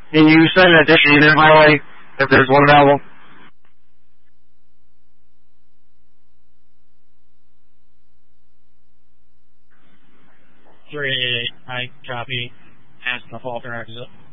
Can you send an additional email my way if there's one available? 388, I copy. Ask the fault exit.